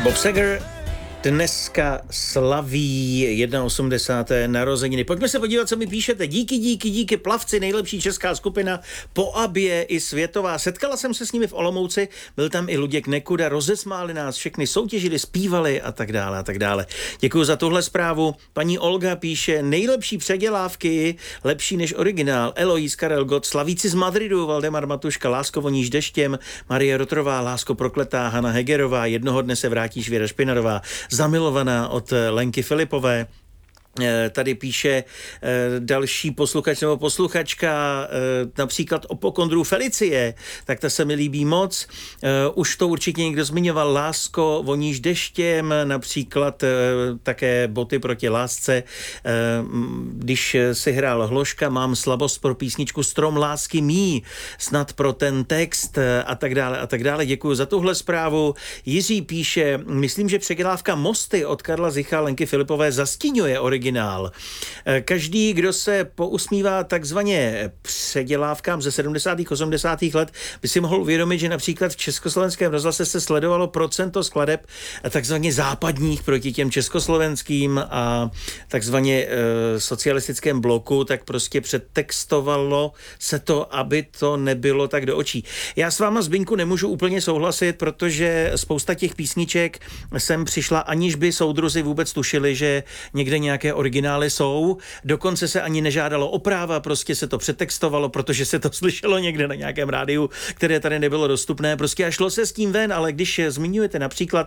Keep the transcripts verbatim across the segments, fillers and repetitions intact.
Bob Seger dneska slaví osmdesáté první narozeniny. Pojďme se podívat, co mi píšete. Díky, díky, díky, Plavci, nejlepší česká skupina po Abě i světová. Setkala jsem se s nimi v Olomouci, byl tam i Luděk Nekuda, rozesmáli nás všechny, soutěžili, zpívali a tak dále a tak dále. Děkuji za tuhle zprávu. Paní Olga píše, nejlepší předělávky, lepší než originál. Eloise, Karel Gott, Slavíci z Madridu, Valdemar Matuška, Lásko voníš deštěm, Marie Rotrová, Lásko prokletá, Hana Hegerová, Jednoho dne se vrátíš, Věra Špinarová, Zamilovaná od Lenky Filipové. Tady píše další posluchač nebo posluchačka, například Opokondru Felicie, tak ta se mi líbí moc. Už to určitě někdo zmiňoval, Lásko voníš deštěm, například také Boty proti lásce. Když si hrál Hloška, mám slabost pro písničku Strom lásky mý, snad pro ten text a tak dále a tak dále. Děkuji za tuhle zprávu. Jiří píše, myslím, že předělávka Mosty od Karla Zicha, Lenky Filipové zastíňuje originál. Každý, kdo se pousmívá takzvaně předělávkám ze sedmdesátých osmdesátých let, by si mohl uvědomit, že například v československém rozhlase se sledovalo procento skladeb takzvaně západních proti těm československým a takzvaně e, socialistickém bloku, tak prostě předtextovalo se to, aby to nebylo tak do očí. Já s váma, Zbyňku, nemůžu úplně souhlasit, protože spousta těch písniček sem přišla, aniž by soudruzi vůbec tušili, že někde nějaké originály jsou. Dokonce se ani nežádalo oprava, prostě se to přetextovalo, protože se to slyšelo někde na nějakém rádiu, které tady nebylo dostupné. Prostě a šlo se s tím ven, ale když zmiňujete například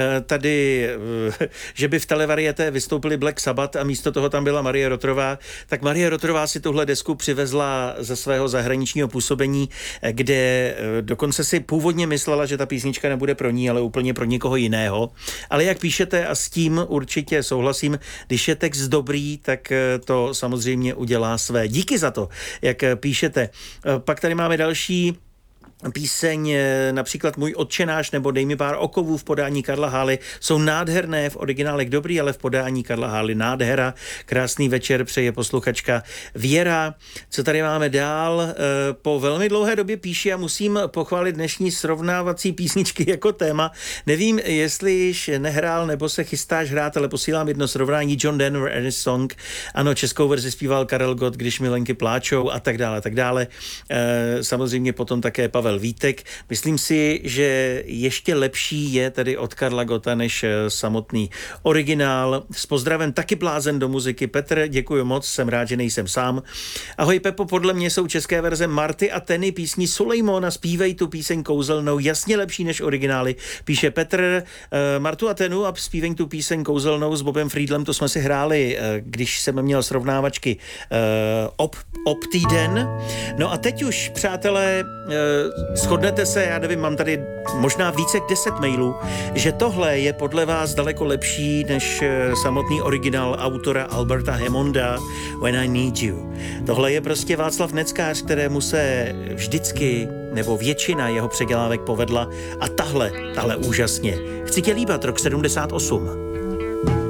tady, že by v televariete vystoupili Black Sabbath a místo toho tam byla Marie Rotrová, tak Marie Rotrová si tuhle desku přivezla ze svého zahraničního působení, kde dokonce si původně myslela, že ta písnička nebude pro ní, ale úplně pro někoho jiného. Ale jak píšete, a s tím určitě souhlasím, když je text dobrý, tak to samozřejmě udělá své. Díky za to, jak píšete. Pak tady máme další píseň, například Můj otčenáš nebo Dej mi pár okovů v podání Karla Hály jsou nádherné, v originálech dobrý, ale v podání Karla Hály nádhera. Krásný večer přeje posluchačka Věra. Co tady máme dál? Po velmi dlouhé době píši a musím pochválit dnešní srovnávací písničky jako téma. Nevím, jestli již nehrál nebo se chystáš hrát, ale posílám jedno srovnání John Denver and his Song. Ano, českou verzi zpíval Karel Gott, Když milenky pláčou a tak dále, tak dále. Samozřejmě potom také Pavel Vítek. Myslím si, že ještě lepší je tedy od Karla Gotta než samotný originál. S pozdravem taky blázen do muziky. Petr, děkuji moc, jsem rád, že nejsem sám. Ahoj Pepo, podle mě jsou české verze Marty a Teny písní Sulejmona, zpívej tu píseň kouzelnou, jasně lepší než originály. Píše Petr, Martu a Tenu a zpívej tu píseň kouzelnou s Bobem Friedlem, to jsme si hráli, když jsem měl srovnávačky ob, ob týden. No a teď už, přátelé, shodnete se, já nevím, mám tady možná více jak deset mailů, že tohle je podle vás daleko lepší než samotný originál autora Alberta Hammonda When I Need You. Tohle je prostě Václav Neckář, kterému se vždycky nebo většina jeho předělávek povedla a tahle, tahle úžasně. Chci tě líbat, rok sedmdesát osm.